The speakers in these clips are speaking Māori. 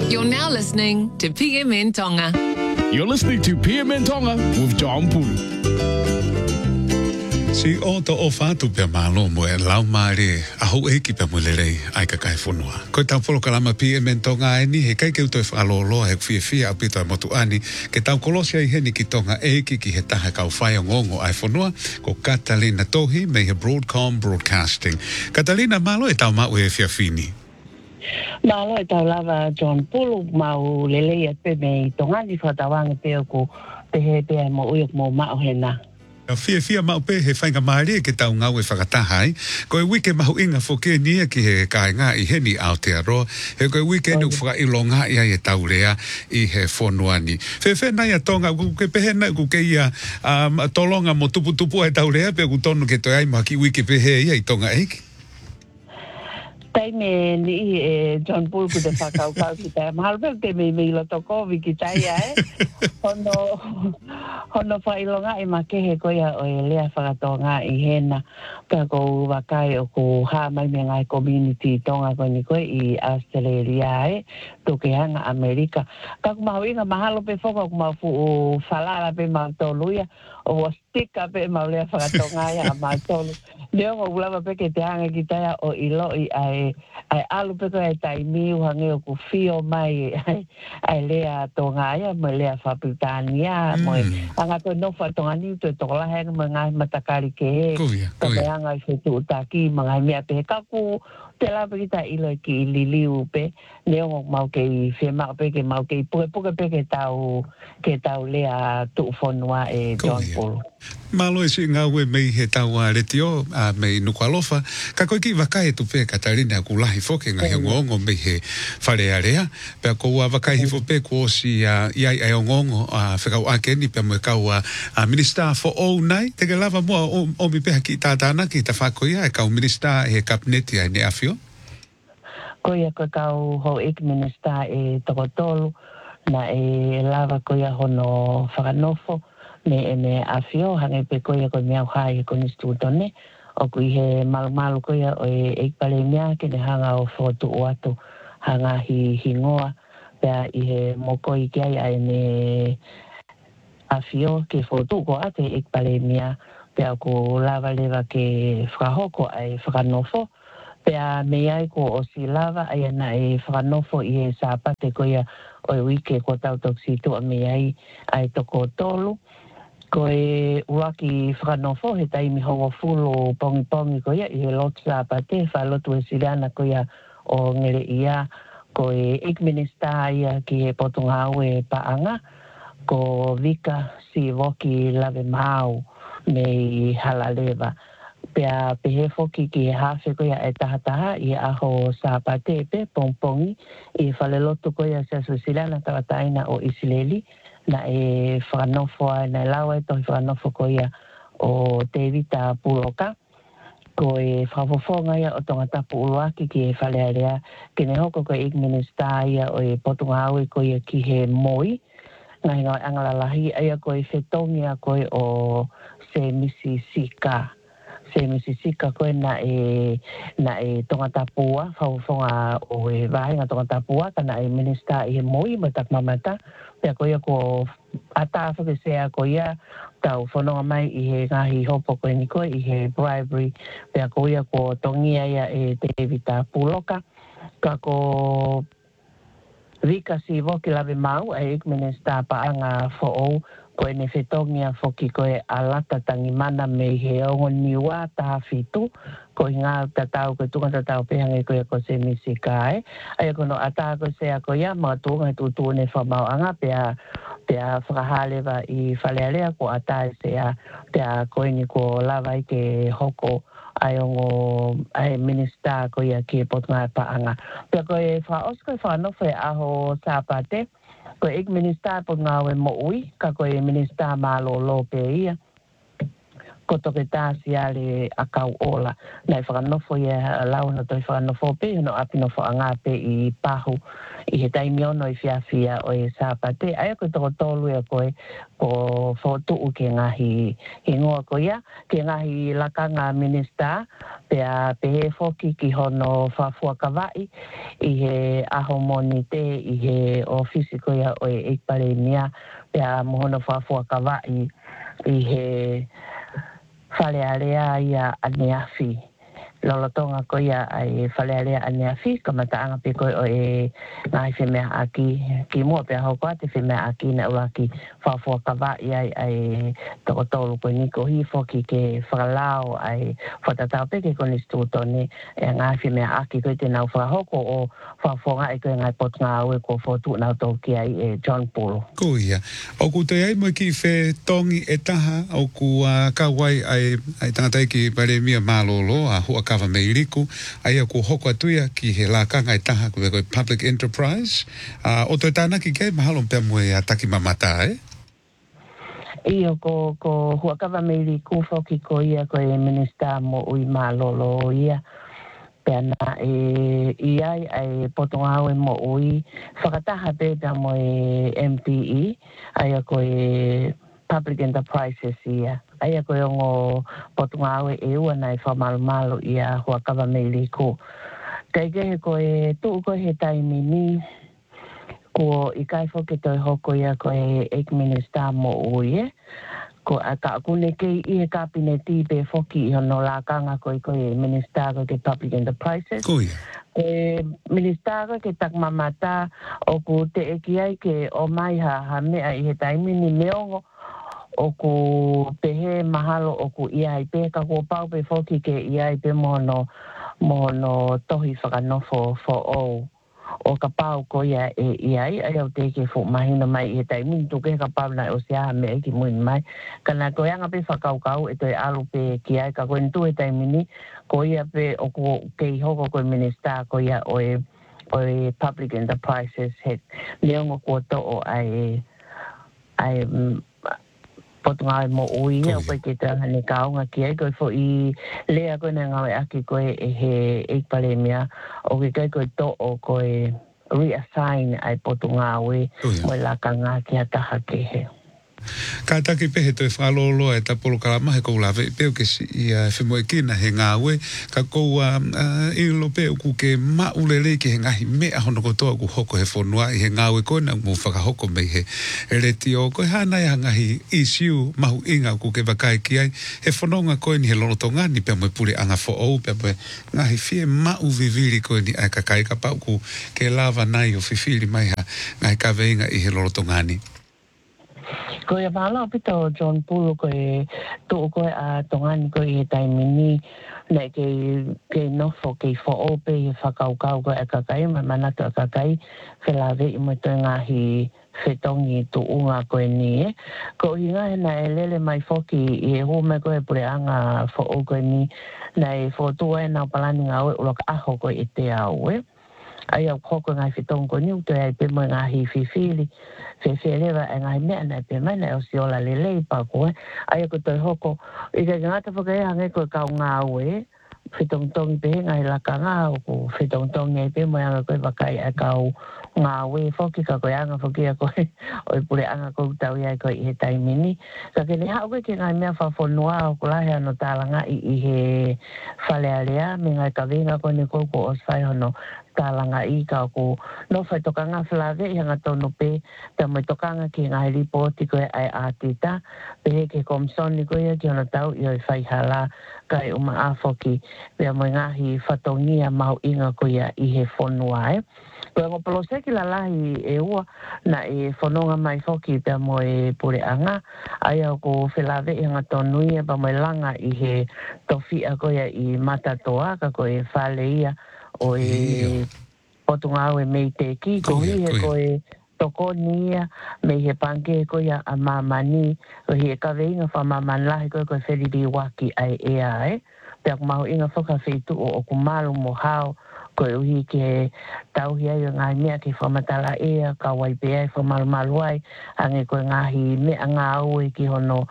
You're now listening to PMN Tonga. You're listening to PMN Tonga with John Pulu. Si o to o fatu pe malo mo e lau mare a ho e ki pe mo lelei ai ka kai fonua. Ko tau polo kalama PMN Tonga e ni he kai ke uto e whalolo he fia a pito e motu ani ke tau kolosia i heni ki Tonga e ki he taha kau whai o ngongo ai fonua ko Catalina Tohi me he Broadcom Broadcasting. Catalina malo e tau mau e fia fini. Malo e tau lava John Pulu mau lelei e pe me tongani whatawanga pe o ko pe he pe mo uiok mo mao he na. Fia mau pe he whainga maari ke tau ngau e whakatahai. Ko e wike mahu inga whoke nia ki he kai ngā i heni Aotearoa. He ko e wike nuk whakailonga ia e tau rea i he whonuani. Fe nai a tonga ke pehe nai ku ke ia tolonga mo tupu e tau rea pe ku tonu ke toi ai maha ki wike pehe ia i tonga eiki. Tai me ni e John Paul ku te whakau ki tai. Mahalpeu te me ilo toko wiki tai ai. Hono whailonga e makehe koia o e lea whakatonga i hena. Pea kou wakai o ko ha mai me ngai community tonga koe ni koe i Australia e. Toke hanga Amerika. Ka ku mahu inga mahalo pe whaka ku mahu o whalala pe mau toluia. O stika pe mau lea whakatonga ia mau tolu. Leo mo ulawa pe ke te hanga ki taia o ilo i ai alu pe koe tai miu hange o ku fio mai ai lea tonga ia mo lea whapitania mo anga koe nofa tonga ni tu e tokola henga mo ngai matakari ke he. Ka anga i whetu utaki mga mea pe kaku te lawa ki ta ilo ki i liliu pe. Leo mo mau ke i whemaka pe ke mau ke i puke pe ke tau lea tu whanua e John Paul. Malo e si ngā ue mei he tau a retio a mei nukualofa. Ka koe ki wakai tu pe Katarina ku lahi foke ngā ngongo mei he whare area. Pea kou a wakai hifo pe ko si iai ai o ngongo a whekau ake ni pea mo e kau a Minister for All Nai. Te ke lava mua o mi peha ki tātāna ki ta whakoia e kau Minister e kabineti ai ne awhio. Koia koe kau ho ik Minister e tokotolu na e lava koia hono whakanofo. Me afio hange pe koia koe mea uhai e koni stutone o kui he malu koia o e eikpale mea ke ne hanga o whotu o atu hanga hi ngoa pea i he mokoi kia ia e ne afio ke whotu ko ate eikpale mea pea ko lava lewa ke whakahoko ai whakanofo pea mea ko o si lava ai ana e whakanofo i he sāpate koia o e wike ko tau toksi tua mea ai toko tolu. Ko e uaki whakanofo he taimi hongo fulo pongi koia i he lotu sāpate whalotu e siriana koia o ngere ia ko e Minister ia ki he potunga au e paanga ko vika si woki lave mau me i halalewa. Pea pehe foki ki he hawhe koia e tahataha i aho sāpate pe pongpongi i whalelotu koia se asu siriana tawataina o Isileli. Na e whanofo na lawa e tohi whanofo ko ia o te vita puloka. Ko e whafofonga ia o tonga tapu uruaki ki e whalearea. Ke ne hoko ko e Minister ia o e potunga au ko ia ki he moi. Ngai ngā angalalahi ia ko e whetongia ko e o se Mississika. Se Mississika koe na e tonga tapua, whafonga o e wahinga tonga tapua, kana e Minister i he moi mo tak mamata. Pea koia ko ata whake sea koia tau whanonga mai i he ngahi hopo koe ni koe i he bribery. Pea koia ko tongia ia e te vita puloka. Ka ko rika si woki lawe mau e Minister paanga fo'ou koe ne whetongia whoki koe alata tangi mana me he ongo niua taha fitu. Ko ngā tatau koe tunga tatau pehange koe ko se misika e. Aia kono ata koe sea koe ma tunga tutu ne whamau anga pea whakahalewa i whalealea ko ata e sea pea koe ni ko lawa i ke hoko ai ongo ai Minister koe ki e potunga e paanga. Pea koe whaosko e whanofo e aho sāpate. Ko e Minister po ngā we mo ui, ka koe Minister malo lo pe ia. koto ke tāsi ale a kau ola. Nei whakanofo ia lau na toi whakanofo pe, no apinofo a ngā pe I pahu, I he taimi ono I whiawhia o e sāpate. Aia koe toko tolu ia koe ko whotuu ke ngahi ngoa ko ia, ke ngahi lakanga minista, pea pehe foki ki hono whafua kawai, I he aho moni te, I he ofisi ko ia o e ekpare mia, pea mohono whafua kawai, I he whalearea ia aneafi. Lolotonga ko ia ai whalearea aneafi, ka mataanga pe koe o e ngai whemea aki, ki mua pia hau koa te whemea aki na uraki whafua kawai ai toko tolu koe niko hifoki ke whakalao ai whatatau peke koni stutone e ngai whemea aki koe te nau whahoko o whafua ngai koe ngai potunga aue ko whotu nau toki ai e John Paul. Ko ia. O ku te ai mo ki whe tongi e taha, o ku kawai ai tangatai ki pare mia malolo a hua kawa mei riku, ai a ku hoko atuia ki he lākanga e taha ku koe public enterprise. O toi tānaki kei mahalo pia mue a taki mamata, Iyo ko hua kawa mei riku whoki ko ia ko e minister mo ui malolo ia. Pena iai ai potonga au mo ui whakataha pēta mo e MPE ai a koe public enterprises ia ai a koe ongo potonga au e ua nai whamalu ia hua kawa mei liko kai kehe koe tuu koe he taimi ni ko I kai whoke toi hoko ia koe ek minister mo ui ko aka kune kei I he kabineti pe foki I hono lākanga koe minister koe ke public enterprises. Ko ia. Koe minister koe ke tak mamata o ku te eki ai ke o mai ha mea I he taimi ni meongo o ku pehe mahalo o ku ia I pe ka ko pau pe foki ke ia I pe mono tohi whakanofo for all. O ka pau ko ia e iai ai au te ke fo mahina mai I he taimi tuke ka pau na o sea me ki muin mai kana ko anga pe whakaukau e toi alu pe ki ai ka koe ntu he taimi ni ko ia pe o ko kei hoko koe minister ko ia o e public enterprises he leongo ko to o ai potunga mo ui o koe ke tanga ne kaunga ki ai koe fo I lea koe na ngawe aki koe e he ekpare mea o ke koe to o koe reassign ai potunga ui mo la kanga ki ataha ke he. Ka taki pehe toi whalolo e tapolo kalamahe kou lawe peo ke si I whemoe kina he ngā ue ka kou I lo peo ku ke maulele ki he ngahi mea hono kotoa ku hoko he whonua I he ngā ue koe na mu whakahoko mei he reti o koe hana ia ngahi isiu mahu inga ku ke wakai ki ai he whanonga koe ni he lolotonga ni pia moe pule anga fo ou pia moe ngahi fie mau viviri koe ni ai kakai ka pau ku ke lava nai o fifiri mai ha ngahi ka veinga I he lolotonga ni. Ko ia wala pita o John Paul koe tō koe a tongani koe I he taimi ni nei ke nofo ke fo ope I whakaukau koe a kakai mai manatu a kakai whelawe I mo toi ngahi whetongi tu unga koe ni ko I ngā he na e lele mai foki I he home koe pure anga fo o koe ni nei fo tua e nau palani ngā ue uloka aho koe I te au ai au koko ngai whetongi koe ni uto ai pe mo ngahi whiwhiri whewherewa e ngai mea nei pe mai nei o si ola lelei pa koe ai ko toi hoko I ka ngata whakae hange koe kau ngā ue whetongtongi pe ngai laka ngā o ko whetongtongi ai pe mo anga koe wakai a kau ngā ue whoki ka koe anga whoki a koe o I pure anga koe tau iai koe I he taimi ni ka ke ne hao koe ke ngai mea whawhonua o ko lahe ano tālanga I he whalearea me ngai ka venga koe ne koe ko o swai hono tālanga I ka ko no whai tokanga whalawe I hanga tono pe te mai tokanga ki ngai ripoti koe ai ātita pe he ke komsoni koe ki hono tau I oi whai hala kai uma āwhoki pia mai ngahi whatongia mau inga koe I he whonua Koe ngo poloseki la lahi e ua na e whanonga mai whoki pia mo e pure anga ai au ko whelawe I hanga tonui pa mai langa I he tofia koe I matatoa ka koe whale ia o e potunga au e mei te ki ko hi he koe toko nia me he panke ko ia a mamani o he ka veinga fa maman lahi koe koe wheriri waki ai ea pe aku mahu inga whaka wheitu o ku malu mo hao koe uhi ke tauhi ai o ngai mea ke whamatala ea ka wai pe ai whamalu malu ai ange koe ngahi mea ngā ue ki hono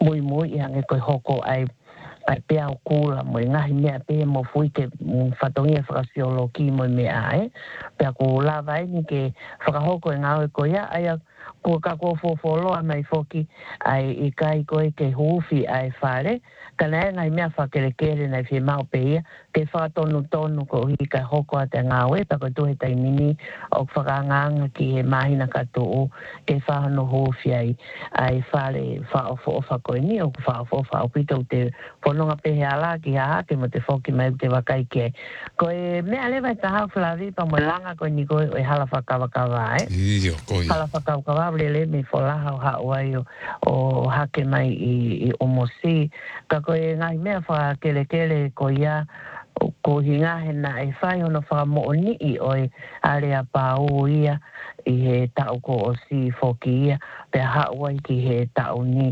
mui ia nge koe hoko ai pea o kula mo ngahi mea pe mo fui ke whatongia whakasiologi mo mea e. Pea ko lawa ni ke whakahoko e ngāwe ko ia aia ko ka ko fofoloa mai foki ai i kai koe ke hufi ai whare. Kana e ngai mea whakerekere nei whi mau pe ia ke whakatonu tonu ko hi ka hoko a te ngāwe pa ko tuhe taimini o whakanganga ki he mahina katoa ke whahano hufi ai whare whaofo koe ni o whaofo pito te nonga pehe ala ki ha ke mo te foki mai te wakai ke ko e mea lewa ta ha flavi pa mo langa ko ni ko e hala whakawakawa Iyo ko ia. Hala whakawakawa le me folaha o ha wai o hake mai i omosi ka ko e ngai mea whakele ko ia ko hinga he na e whai ono whakamooni i oi area pāu ia i he tau ko o si foki ia pe ha wai ki he tau ni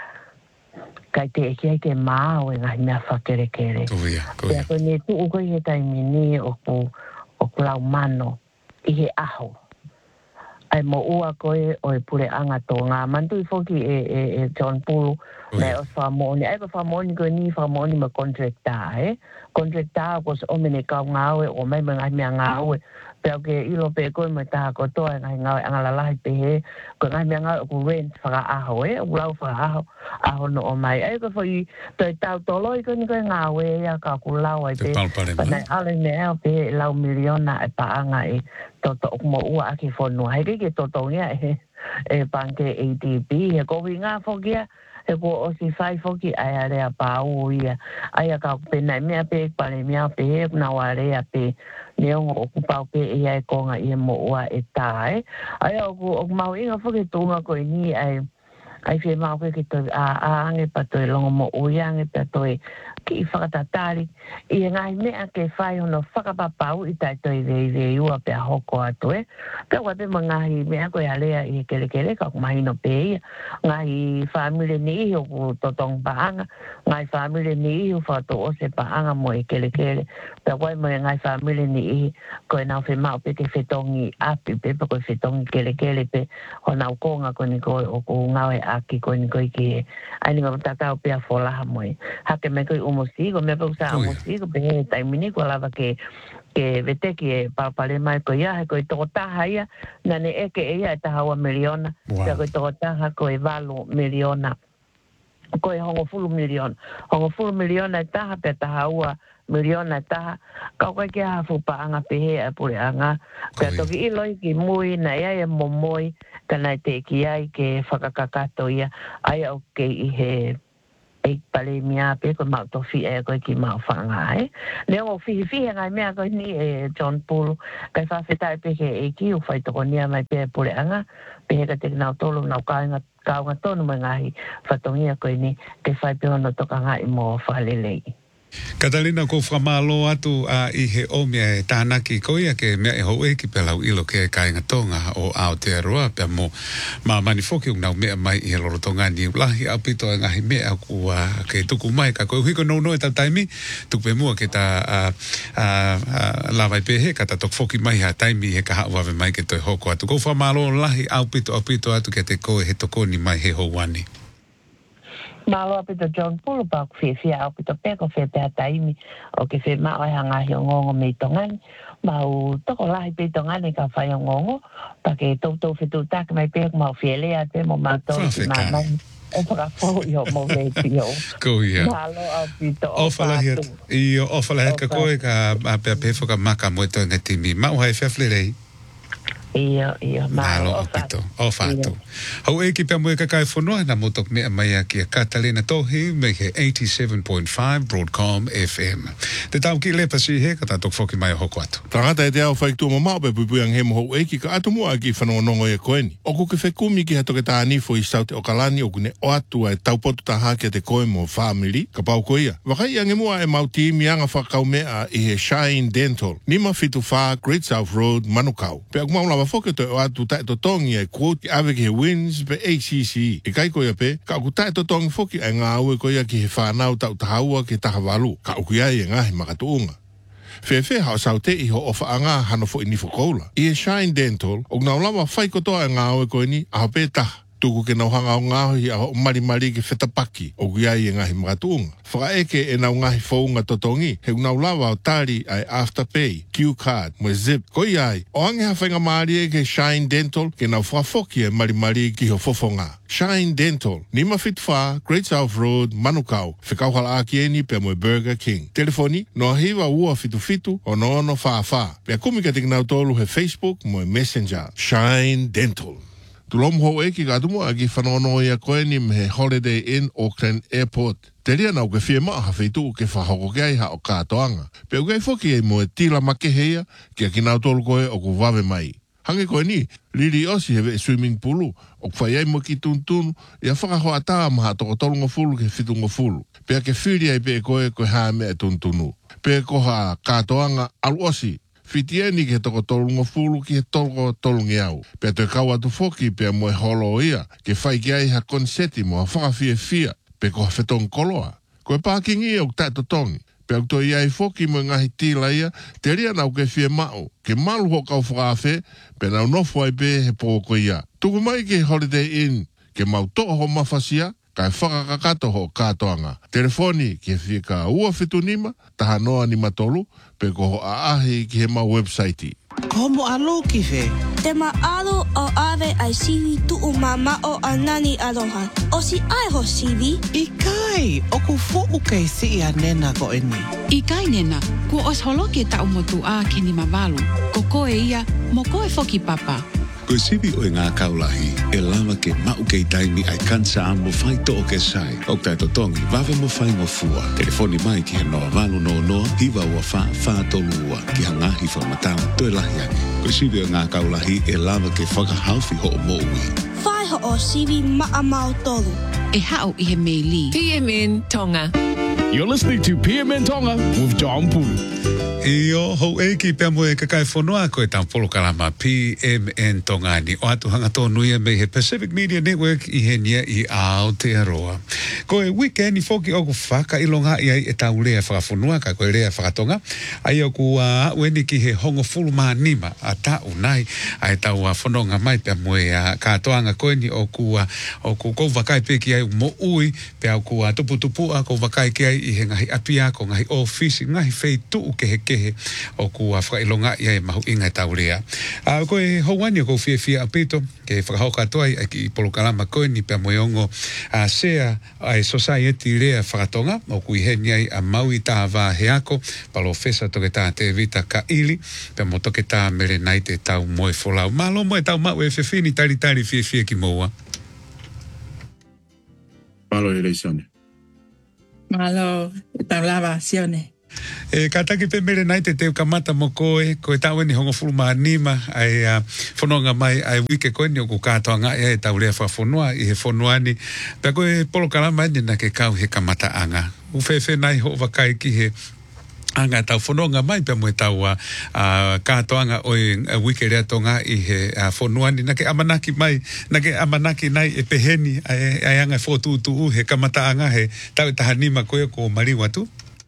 kai te eki te maa o e ngahi mea whakerekere. Koia. Pea koe ne tu uko i he taimini o ku lau mano i he aho. Ai mo ua koe o e pure anga tō ngā mantu i whoki e John Pulu me o whamoni. Ai pa whamoni koe ni whamoni ma contracta Contracta ko se omene kau ngāwe o mai ngahi mea ngāwe. Pea ke ilo pe koe mai taha kotoa ngahi ngāwe angalalahi pe he. Ko ngahi mea ngāwe o ku rent whaka aho o lau whaka aho no o mai. Ai ko whai toi tau tolo i koe ni koe ngāwe ia ka ku lau ai pe. Panai ale mea o pe lau miliona e paanga e toto o mo ua aki whonua. Hei ke toto ngia e panke ADB. He kowi ngā whokia. He ko o si whai whoki ai a rea pāu ia. Ai a ka penai mea pe pare mea pe he na wa rea pe neongo o kupau pe e ai konga i mo ua e tae. Ai o mau inga whoki tunga koe ni ai whi mau koe ki toi ange pa toi longo mo uiange pa toi ki i whakatatari i ngai mea ke whai hono whakapapau i tai toi vei ua pe hoko atu Pea wape mo ngahi mea koe alea i kele ka kumahino pe ia. Ngahi whamile ni ihi o ku totong paanga. Ngahi whamile ni ihi o whato ose paanga mo i kele. Pea koe mo ngai whamile ni ihi koe nau whemau pe ke whetongi api pe koe whetongi kele pe ho nau konga koe ni koe o ku ngawe aki koe ni koe ki ai ni ngā tatau pea wholaha mo i. Hake me koe umosi, ko me pau sa umosi, ko pe he taimini ko lava ke vete ki e palpale mai ko ia, he koe toko taha ia, nane eke ia e tahaua miliona, pea koe toko taha koe valu miliona, koe hongo fulu miliona e taha, pea tahaua miliona e taha, kau koe kia hafu paanga pehe a pure anga, pea toki iloi ki mui, na ia e momoi, kana te ki ai ke whakakakato ia, ai au ke i he e pale mia pe ko mau tofi e ko ki mau whanga Leo fihi ngai mea ko ni e John Paul kai whawhetai pe ke e ki u whai toko nia mai pe pure anga pe he ka te nau tolu nau kaunga tonu mai ngahi whatongia ko ni ke whai pe ono toka ngai mo whalelei. Katalina ko whamalo atu i he omia e tānaki koia ke mea e hou e ki pelau ilo ke kainga tonga o Aotearoa pia mo mani whoki nau mea mai i he lorotonga ni ulahi au pito e ngahi mea ku ke tuku mai ka koe hiko no e tau taimi tuku pe mua ke ta lawai pehe ka ta tok whoki mai ha taimi he ka hauawe mai ke toi hoko atu ko whamalo lahi au pito atu ke te koe he tokoni mai he hou wani. Malo apito John Paul pa ku fia apito peko fe pe taimi o ke fe ma ai hanga hi ngongo me tongani mau toko lahi pe tongani ka fai ngongo pa ke to fe tu tak mai pe mau fiele ate mo ma to ma o para fo yo mo le tio ko ia malo apito ofala hier io ofala ka koe ka pe foka maka mo to ngetimi ma o hai feflere Ia, malo apito, o fato. Hau e ki pia mue kakai whanua na motok mea mai a ki a Katalina Tohi me ke 87.5 Broadcom FM. Te tau ki lepa si he ka tatok whoki mai a hoko atu. Tangata e te au whaik tūma mau pe pupuang he mo hau e ki ka atu mua ki whanua nongo e koeni. Oku ke whekumi ki hatoke tā nifo i saute o kalani oku ne o atu ai taupotu tā hake te koe mo family ka pau koia. Wakai ange mua e mau timi anga whakau mea i he Shine Dental. Nima fitu wha Great South Road Manukau. Pe aku maula foke to atu tai to tongi e quote ave ki wins pe ACC e kai ko ia pe ka ku tai to tongi foki e nga au ko ia ki he whanau tau tahaua ki tahawalu ka ku ia e ngahi makatuunga Fefe hao saute i ho ofa anga hano fo ini fokola i e Shine Dental o nga ulama whai kotoa e nga au ko ni a pe taha tuku ke nauhanga o ngahi a o mari ke whetapaki o guiai e ngahi makatunga. Whakaeke e nau ngahi whaunga totongi, he unau lawa o tari ai Afterpay, Q-Card, mo Zip. Ko iai, o ange hawhainga maari e ke Shine Dental, ke nau whafoki e mari ki ho fofonga. Shine Dental, Nima Fitfa, Great South Road, Manukau, Whikauhala Akieni, pe mo Burger King. Telefoni, no hiwa ua fitu, o no ono wha. Pea kumika tik nau tolu he Facebook, mo Messenger. Shine Dental. Tulomu ho eki ka atumu aki whanono ia koe ni me Holiday Inn Auckland Airport. Te ria nau ke whia maa hawhitu ke whahoko ke ai ha o kātoanga. Pe ukai whoki e mo e tila make heia ki a ki nau tolu koe o ku wawe mai. Hange koe ni, Lili Osi hewe swimming poolu, o kwhai ai mo ki tuntunu, ia whakahoa taa maha toko tolunga fulu ke whitunga fulu. Pe a ke whiri ai pe koe haa mea tuntunu. Pe koha kātoanga alu Osi, whitieni ke toko tolunga fulu ki he tolungi au. Pe toi kau atu foki pe a moe holo ia, ke whai ki ai ha konseti mo a whakawhia, pe koha whetong koloa. Koe pākingi au tato tongi. Pe au toi ai foki mo ngahi tila ia, te ria nau ke whia mao, ke malu ho kau whakawhe, pe nau nofu ai pe he pōko ia. Tuku mai ke Holiday Inn, ke mau toa ho mawhasia, kai whakakakato ho kātoanga. Telefoni ke whika ua whitunima, taha noa ni matolu, pe ko ho aahi ki he mau website. Komo alo ki whe? Te maalo o ave ai siwi tuu mama o anani aloha. O si ai ho siwi? I kai, o ku fo'u kei si i nena ko eni. I kai nena, ku os holoki e tau motu a ki ni mawalu. Ko koe ia, mo koe foki papa. Koe siwi o ngā kaulahi, e lava ke mau kei taimi ai kansa a mo whai to'o ke sai. O tai totongi, wawe mo whai mo fua. Telefoni mai ki he noa walu noa, hiwa ua wha tolu ua, ki hangahi whamatau, toi lahi ake. Koe siwi o ngā kaulahi, e lava ke whakahauwhi ho o mo ui. Whai ho o siwi maa mau tolu. E hao i he mei li. PMN Tonga. You're listening to PMN Tonga with John Pulu. Io ho eki pe mo e kakai whanua ko e tampolo kalama PMN Tonga ni o atu hanga tonu ia me he Pacific Media Network i he nia i Aotearoa. Ko e weekend i foki o ku whaka ilonga i ai e tau lea whakawhanua ka ko e lea whakatonga. Ai o ku weni ki he hongo fulu maanima a tau nai a e tau whanonga mai pe mo e katoanga koe ni o ku kou wakai pe ki ai mo ui pe au ku tupu a kou wakai ki ai i he ngahi apia ko ngahi ofisi ngahi fei tuu ke he o ku whakailonga ia e mahu inga tau rea. Ko e hauani o kou fia apito, ke whakahoka toai ki polokalama koe ni pia moiongo sea ai society rea whakatonga, o ku ihe niai a maui tā wā heako, palo fesa toke tā te vita ka ili, pia mo toke tā mere nai te tau moe wholau. Malo moe tau mau e whiwhini tari fia ki moua. Malo e reisione. Malo, tau lava sione. E kataki pe mere nai te teu kamata mo koe tau ni hongo fulu maanima ai whanonga mai ai wike koe ni o ku kātoanga e tau rea whawhanua i he whanuani pe koe polo kalama ni na ke kau he kamata anga uwhewhe nai ho wakai ki he anga tau whanonga mai pe mo e tau kātoanga o i wike rea tonga i he whanuani na ke amanaki mai na ke amanaki nai e peheni ai anga whotutu he kamata anga he tau tahanima koe ko mariwatu.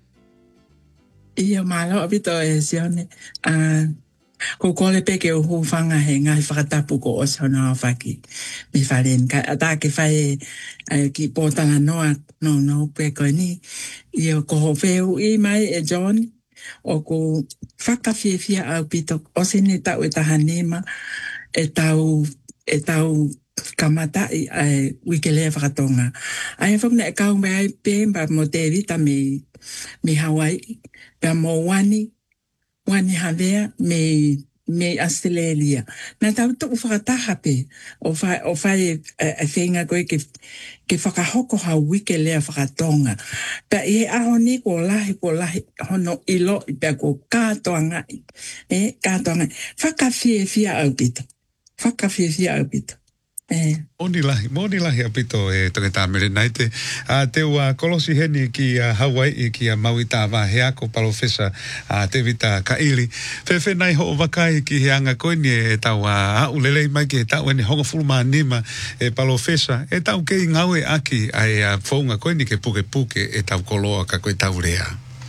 Ia malo apito e sione. Ko kole peke o hufanga he ngai whakatapu ko o sona whaki. Mi wharen ka ata ke whai ki pōtanga noa no peko ni. Ia ko ho wheu i mai e John. O ko whakawhiawhia au pito. O sene tau e taha nema. E tau kamata i wikelea whakatonga. Ai whakna e kau mea i pēmba mo te vita mi Hawaii. Pea mo wani havea me Australia. Nā tau tuku whakataha pe o whai e whenga koe ke whakahoko hau wike lea whakatonga. Pea i he aho ni ko lahi hono ilo i pea ko kātoanga. Kātoanga. Whakawhiawhia au pito. Moni lahi apito e toke tā mere nai te teu kolosi heni ki Hawaii ki Maui tā wā heako palofesa te vita ka ili. Whewhe nai ho wakai ki he anga koe ni e tau ulelei mai ki he tau ene honga fulma nima e palofesa e tau kei ngau e aki ai whaunga koe ni ke puke e tau koloa ka koe tau rea.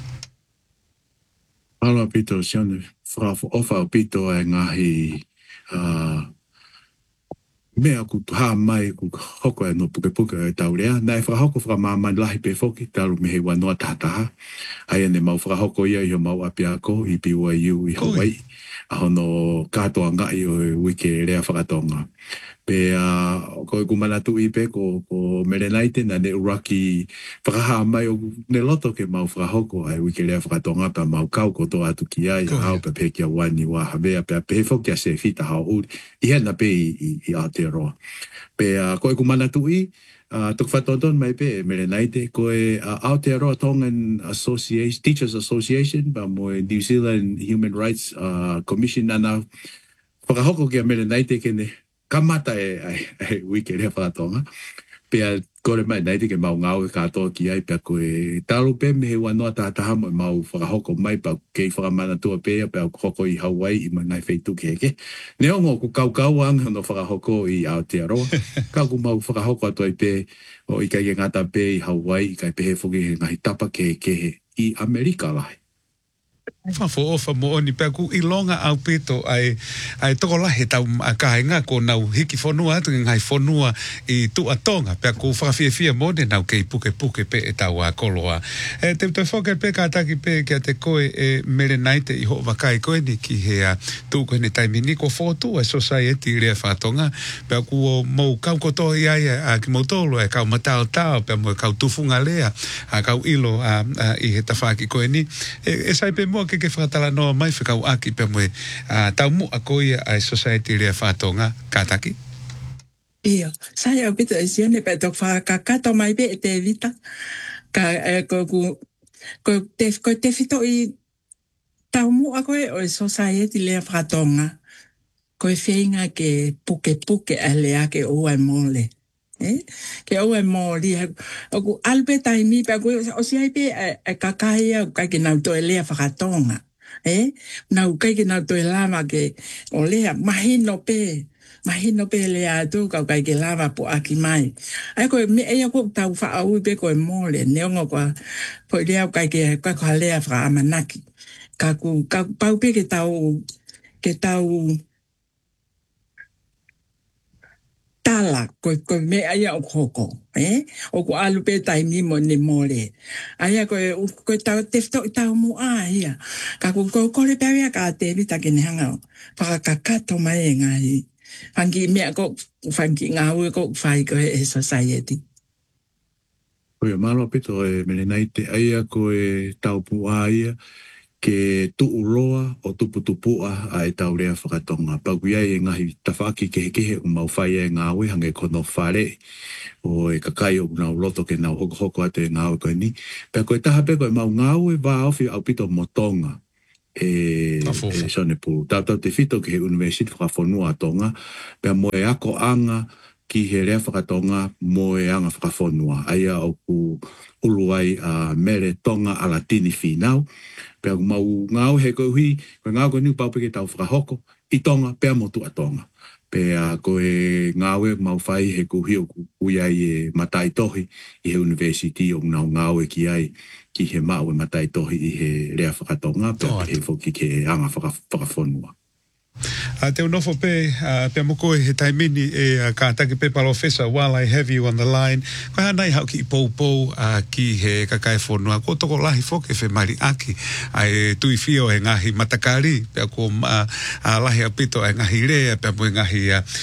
Alo apito sione whakawha apito e ngahi mea ku ha mai ku hoko no puke puke e tau rea. Nai whakahoko whakamāman lahi pe whoki taru me he wanoa tātaha. Ai ane mau whakahoko ia i ho mau api ako i BYU i Hawaii. Aho no katoa ngai o wike rea whakatonga. Pe ko kumanatu i pe ko merenaite na ne uraki whakaha mai o ne loto ke mau whakahoko ai wike rea whakatonga pa mau kau ko to atu ki ai hao pe pe kia wani wa havea pe pe whoki a se fita hao uri. I hena pe i Aotearoa. Pe ko kumanatu i tuk whatodon mai pe merenaite ko Aotearoa Tongan Association, Teachers Association pa mo New Zealand Human Rights Commission ana whakahoko kia merenaite ke ne kamata e wike rea whakatonga. Pea kore mai naiti ke mau ngau e katoa ki ai pea koe taru pe me he wanoa tātaha mo mau whakahoko mai pa kei whakamanatua pea pea hoko i Hawaii i manai wheitu ke heke. Neongo ku kau anga no whakahoko i Aotearoa. Kau ku mau whakahoko atu ai pe o i kai ngata pe i Hawaii i kai pe he whuki he ngahi tapa ke he i Amerika lahi. Whafo ofa mo oni pea ku i longa au pito ai toko lahe tau kahenga ko nau hiki whanua atu ngai whanua i tu atonga pea ku whakawhiawhia mo ne nau kei puke pe e tau a koloa. Te whoke pe kātaki pe kia te koe e merenaite i ho wakai koe ni ki hea tu koe ne taimini ko whotu e society rea whatonga pea ku o mou kau koto i ai a ki mautolo e kau matao pea mo e kau tufunga lea a kau ilo i he tawhaki koe ni e sai pe mo ke whakatala noa mai whikau aki pe moe tau mu a koia ai society rea whatonga kātaki? Ia, sai au pito e sione pe tok whakakato mai pe e te vita. Ko te whito i tau mu a koe o society rea whatonga. Ko e whenga ke puke a lea ke oa mole. Ke oa mole. O ku alpe taimi pe koe o si ai pe e kakahia kai ke nau to e lea whakatonga. Nau kai ke nau to e lama ke o lea mahino pe lea tu kau kai ke lama po aki mai. Ai koe me ea ko tau whaau pe koe mole. Neongo koa po lea kai ke koe lea whaamanaki. Ka pau pe ke tau tala ko me aya o koko o ko alu pe taimi mo ne mole aya ko tau tefto tau mo ia ka ko le pe ka te vita ke hanga pa ka to mai ngai fangi me ko fangi ngau ko fai ko e society ko malo pito e merenaite aya ko tau pu ia ke tuuloa o tuputupua a e tau rea whakatonga. Paguia e ngahi tawhaki kehe o mau whai e ngāwe hange kono whare o e kakai o nau loto ke nau hoko ate e ngāwe koe ni. Pea koe taha pe koe mau ngāwe wā awhi au pito motonga e sonepu. Tau te whito ke he university whakawhonua atonga. Pea mo e ako anga ki he rea whakatonga mo e anga whakawhonua. Aia o ku uluai a mere tonga a latini whinau. Pea mau ngau he koe hui, koe ngau koe niu paupe ke tau whakahoko, i tonga, pea motu a tonga. Pea koe ngau e mau whai he koe hui o kui ai e matai tohi i he university o ngau e ki ai ki he mau e matai tohi i he rea whakatonga, pea he whoki ke anga whakawhonua. Te unofo pe moko he taimini e kātaki pe palofesa while I have you on the line. Koe hanai hau ki pou ki he kakai whonua. Ko toko lahi whoke whe mari aki. Ai tui whio e ngahi matakari. Pea ko lahi apito e ngahi rea. Pea mo e ngahi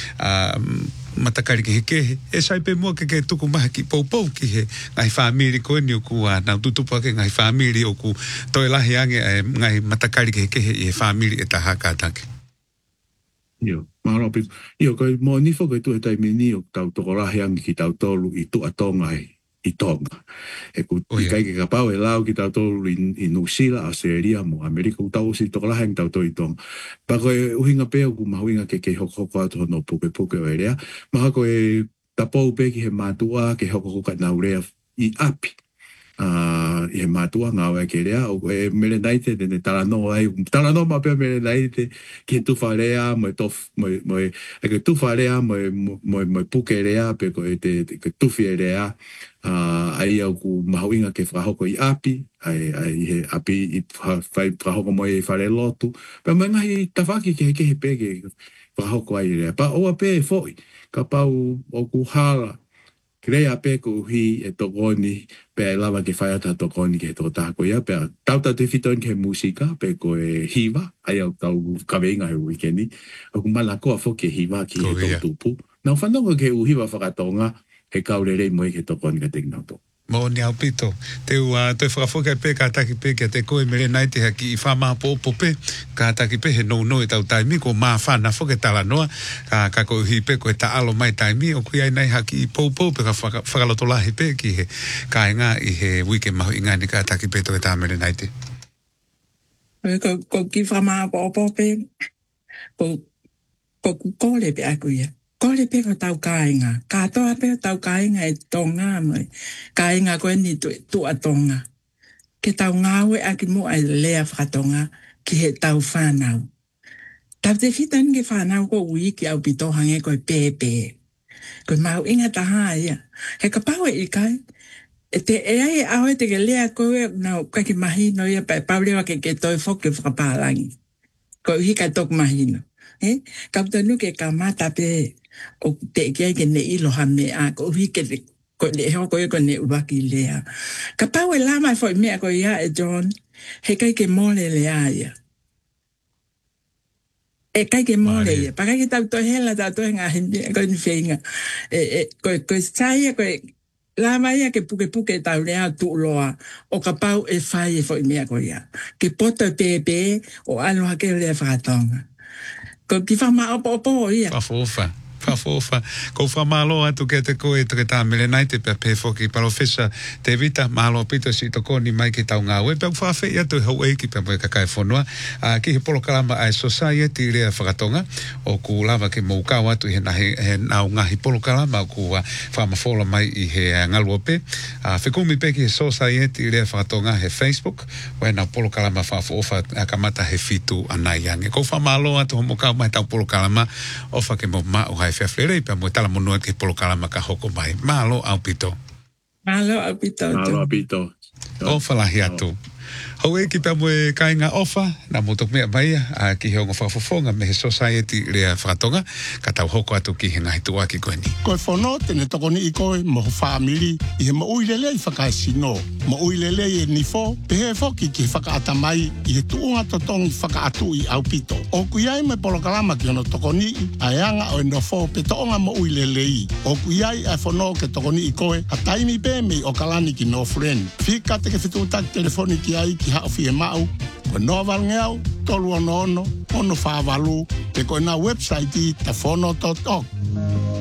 matakari ki he kehe. E sai pe mua ke tuku maha ki pou ki he ngahi whamiri koe ni o ku nau tutupa ke ngahi whamiri o ku toi lahi ange ngahi matakari ki he kehe i he whamiri e taha kātaki. Io, mahalo pito. Io, koe mo nifo koe tu he taimini o tau toko rahi angi ki tau tolu i tu atonga i tonga. E ku kai ke kapau e lau ki tau tolu i Nusila, Australia, mo Amerika, u tau si toko rahi angi tau tolu i tonga. Pa koe uhinga peo ku mahuinga ke hoko atu hono puke o erea. Maha koe tapou pe ki he mātua ke hoko naurea i api. e matua ngā wai ke rea, o e mele naite, tene talano ma pia mele naite, ki tufa rea, mo e tufa rea, mo puke rea, pe ko e te tufi rea, ai au ku mahauinga ke whahoko I api, ai he api I whai whahoko mo e whare lotu, pe mai ngahi tawhaki ke he peke whahoko ai rea, pa oa pe e foi, ka pau o ku hala, Krea pe ko hi e tokoni pe lava ke whaiata tokoni ke tō tāko ia pe tauta te whiton ke musika pe ko e hiwa ai au tau kaweinga he wikeni o kumala koa whoke hiwa ki he tō tupu nau whanonga ke uhiwa whakatonga he kaurere moe ke tokoni ka teknoto. Mo ni au pito. Te ua te whakafoka pe ka taki pe ke te koe mere nai te haki I wha maa po pe ka taki pe he nou e tau taimi ko maa whana whoke tala noa ka koe hi pe koe ta alo mai taimi o kui ai nai haki I pou pe ka whakaloto lahi pe ki he ka inga I he wike mahu inga ni ka taki pe toke ta mere nai te. Ko ki wha maa po pe ko kukore pe aku ia. Kore pe ko tau kāinga. Katoa pe tau kāinga e tonga mai. Kāinga koe ni tu a tonga. Ke tau ngāwe aki mo ai lea whakatonga ki he tau whanau. Tau te whitan ke whanau ko ui ki au pito hange koe pepe. Koe mau inga taha ia. He ka pau e kai. E te ea e awe te ke lea koe nau kaki mahino ia pa paulewa ke toi whoke whakapālangi. Koe hika tok mahino. Kaptanu ke kamata pe o te kia ke ne iloha me a ko hui ke ko le ho ko ne uwaki lea. Ka pau e lama foi mea ko ia e John he kai ke mole lea ia. E kai ke mole ia. Pa kai ke tau to hela tau to nga hindi ko ni feinga. Ko sai ko lama ia ke puke tau lea tu loa o ka pau e fai e foi mea ko ia. Ke poto pepe o aloha ke lea whakatonga. Ko ki whama opo ia. Whafofa. Ko whamalo atu ke te koe te tā mele nai te pia pēwhoki parofesa te vita mahalo pito si toko ni mai ki tau ngā ue. Pia whawhi atu hau e ki pia moe kakai whanua. Ki he polokalama ai society rea whakatonga o ku lava ke moukau atu he nau ngahi polokalama o ku whamafola mai I he ngaluope. Whikumi pe ki he society rea whakatonga he Facebook. Wai nau polokalama whafofa kamata he fitu anai ange. Ko whamalo atu ho moukau mai tau polokalama ofa ke mo ma o hai whewhere pa mo tala monua ke polokalama ka hoko mai. Malo au pito. Malo au pito. Malo au pito. O whalahi atu. Hau e ki pia moe kainga ofa, na motok mea mai ki he ongo whafofonga me he society rea whakatonga, ka tau hoko atu ki he ngahi tua ki koe ni. Koe whono tene toko ni I koe mo whamiri, I he mo uilele I whakaesino, mo uilele I nifo, pe he whoki ki whakaata mai, I he tuunga totongi whakaatu I au pito. O kuiai me polokalama ki ono toko ni, a eanga o nofo pe toonga mo uilele I. O kuiai a whono ke toko ni I koe, a taimi pe me o kalani ki no friend. Whika te ke whituutak telefoni ki ai ki hauwhi e mau, ko noa walngeau, tolu ono, ono whāwalu, te koe nā website I tawhono.org.